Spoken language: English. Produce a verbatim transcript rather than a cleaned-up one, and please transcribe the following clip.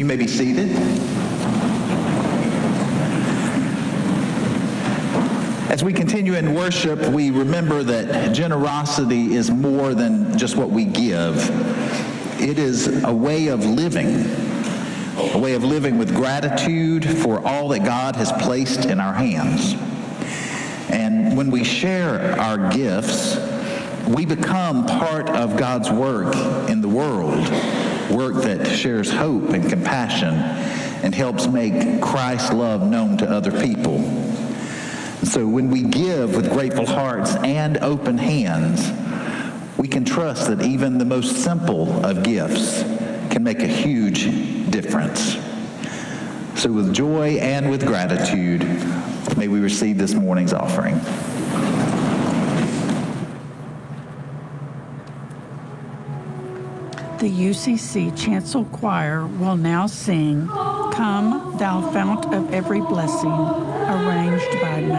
may be seated. As we continue in worship, we remember that generosity is more than just what we give. It is a way of living, a way of living with gratitude for all that God has placed in our hands. And when we share our gifts, we become part of God's work in the world, work that shares hope and compassion and helps make Christ's love known to other people. So when we give with grateful hearts and open hands, we can trust that even the most simple of gifts can make a huge difference. So with joy and with gratitude, may we receive this morning's offering. The U C C Chancel Choir will now sing, "Come, Thou Fount of Every Blessing," arranged by